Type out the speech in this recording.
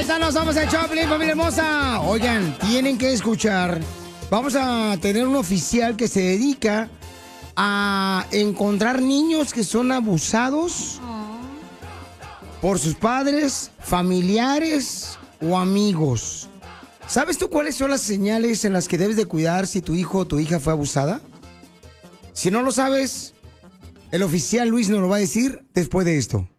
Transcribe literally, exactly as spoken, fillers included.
paisanos, somos el Choplin, familia hermosa. Oigan, tienen que escuchar. Vamos a tener un oficial que se dedica a encontrar niños que son abusados por sus padres, familiares o amigos. ¿Sabes tú cuáles son las señales en las que debes de cuidar si tu hijo o tu hija fue abusada? Si no lo sabes, el oficial Luis nos lo va a decir después de esto.